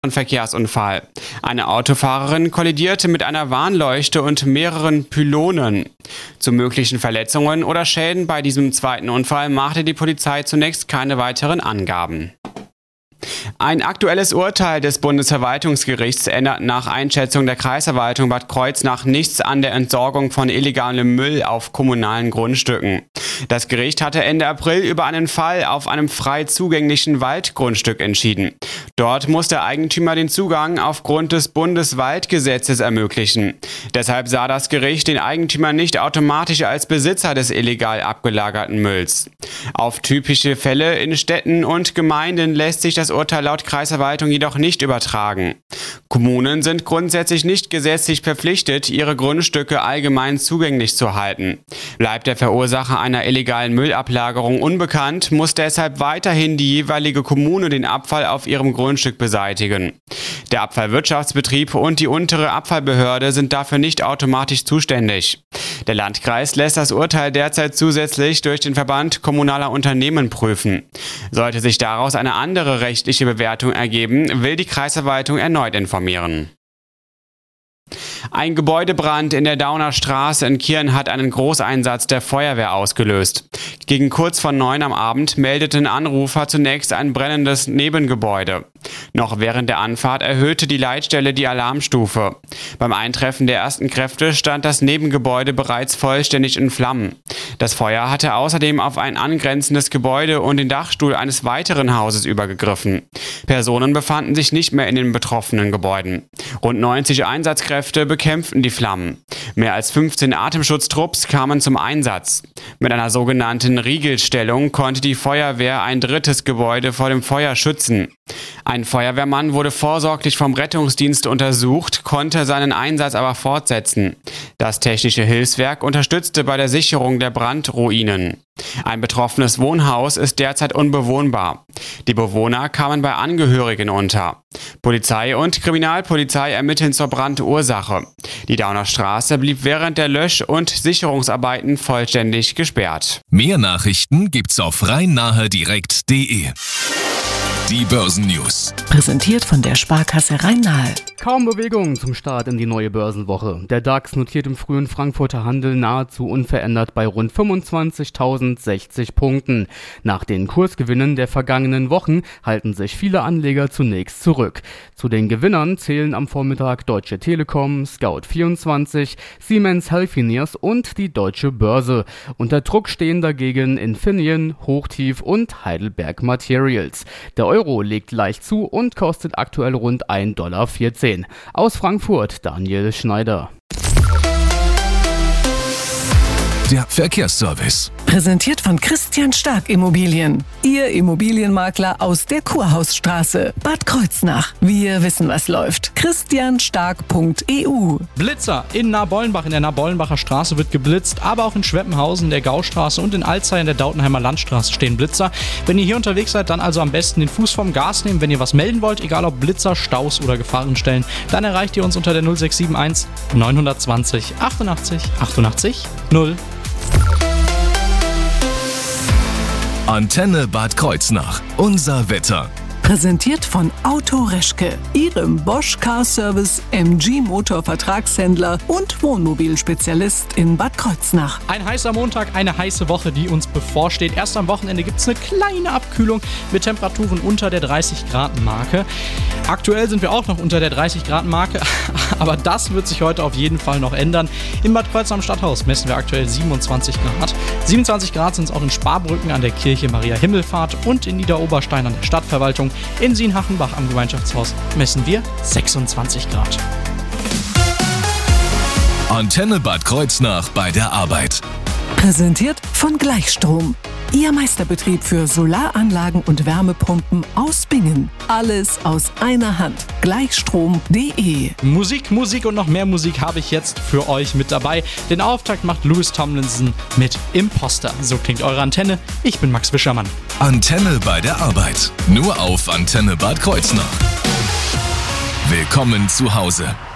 Verkehrsunfall. Eine Autofahrerin kollidierte mit einer Warnleuchte und mehreren Pylonen. Zu möglichen Verletzungen oder Schäden bei diesem zweiten Unfall machte die Polizei zunächst keine weiteren Angaben. Ein aktuelles Urteil des Bundesverwaltungsgerichts ändert nach Einschätzung der Kreisverwaltung Bad Kreuznach nichts an der Entsorgung von illegalem Müll auf kommunalen Grundstücken. Das Gericht hatte Ende April über einen Fall auf einem frei zugänglichen Waldgrundstück entschieden. Dort muss der Eigentümer den Zugang aufgrund des Bundeswaldgesetzes ermöglichen. Deshalb sah das Gericht den Eigentümer nicht automatisch als Besitzer des illegal abgelagerten Mülls. Auf typische Fälle in Städten und Gemeinden lässt sich das Urteil laut Kreisverwaltung jedoch nicht übertragen. Kommunen sind grundsätzlich nicht gesetzlich verpflichtet, ihre Grundstücke allgemein zugänglich zu halten. Bleibt der Verursacher einer illegalen Müllablagerung unbekannt, muss deshalb weiterhin die jeweilige Kommune den Abfall auf ihrem Grundstück beseitigen. Der Abfallwirtschaftsbetrieb und die untere Abfallbehörde sind dafür nicht automatisch zuständig. Der Landkreis lässt das Urteil derzeit zusätzlich durch den Verband kommunaler Unternehmen prüfen. Sollte sich daraus eine andere rechtliche Bewertung ergeben, will die Kreisverwaltung erneut informieren. Ein Gebäudebrand in der Dauner Straße in Kirn hat einen Großeinsatz der Feuerwehr ausgelöst. Gegen kurz vor 9 am Abend meldeten Anrufer zunächst ein brennendes Nebengebäude. Noch während der Anfahrt erhöhte die Leitstelle die Alarmstufe. Beim Eintreffen der ersten Kräfte stand das Nebengebäude bereits vollständig in Flammen. Das Feuer hatte außerdem auf ein angrenzendes Gebäude und den Dachstuhl eines weiteren Hauses übergegriffen. Personen befanden sich nicht mehr in den betroffenen Gebäuden. Rund 90 Einsatzkräfte bekämpften die Flammen. Mehr als 15 Atemschutztrupps kamen zum Einsatz. Mit einer sogenannten Riegelstellung konnte die Feuerwehr ein drittes Gebäude vor dem Feuer schützen. Ein Feuerwehrmann wurde vorsorglich vom Rettungsdienst untersucht, konnte seinen Einsatz aber fortsetzen. Das Technische Hilfswerk unterstützte bei der Sicherung der Brandruinen. Ein betroffenes Wohnhaus ist derzeit unbewohnbar. Die Bewohner kamen bei Angehörigen unter. Polizei und Kriminalpolizei ermitteln zur Brandursache. Die Dauner Straße blieb während der Lösch- und Sicherungsarbeiten vollständig gesperrt. Mehr Nachrichten gibt's auf rhein-nahe-direkt.de. Die Börsennews. Präsentiert von der Sparkasse Rhein-Nahe. Kaum Bewegung zum Start in die neue Börsenwoche. Der DAX notiert im frühen Frankfurter Handel nahezu unverändert bei rund 25.060 Punkten. Nach den Kursgewinnen der vergangenen Wochen halten sich viele Anleger zunächst zurück. Zu den Gewinnern zählen am Vormittag Deutsche Telekom, Scout24, Siemens Healthineers und die Deutsche Börse. Unter Druck stehen dagegen Infineon, Hochtief und Heidelberg Materials. Der Euro legt leicht zu und kostet aktuell rund 1,14 $. Aus Frankfurt, Daniel Schneider. Der Verkehrsservice. Präsentiert von Christian Stark Immobilien. Ihr Immobilienmakler aus der Kurhausstraße, Bad Kreuznach. Wir wissen, was läuft. christianstark.eu. Blitzer in Nahbollenbach, in der Nahbollenbacher Straße wird geblitzt, aber auch in Schweppenhausen, der Gaustraße und in Alzey in der Dautenheimer Landstraße stehen Blitzer. Wenn ihr hier unterwegs seid, dann also am besten den Fuß vom Gas nehmen. Wenn ihr was melden wollt, egal ob Blitzer, Staus oder Gefahrenstellen, dann erreicht ihr uns unter der 0671 920 88 88 0. Antenne Bad Kreuznach. Unser Wetter. Präsentiert von Auto Reschke, Ihrem Bosch Car Service MG Motor Vertragshändler und Wohnmobilspezialist in Bad Kreuznach. Ein heißer Montag, eine heiße Woche, die uns bevorsteht. Erst am Wochenende gibt es eine kleine Abkühlung mit Temperaturen unter der 30-Grad-Marke. Aktuell sind wir auch noch unter der 30-Grad-Marke, aber das wird sich heute auf jeden Fall noch ändern. In Bad Kreuznach am Stadthaus messen wir aktuell 27 Grad. 27 Grad sind es auch in Sparbrücken an der Kirche Maria Himmelfahrt und in Niederoberstein an der Stadtverwaltung. In Sienhachenbach am Gemeinschaftshaus messen wir 26 Grad. Antenne Bad Kreuznach bei der Arbeit. Präsentiert von Gleichstrom. Ihr Meisterbetrieb für Solaranlagen und Wärmepumpen aus Bingen. Alles aus einer Hand. Gleichstrom.de. Musik und noch mehr Musik habe ich jetzt für euch mit dabei. Den Auftakt macht Louis Tomlinson mit Imposter. So klingt eure Antenne. Ich bin Max Wischermann. Antenne bei der Arbeit. Nur auf Antenne Bad Kreuznach. Willkommen zu Hause.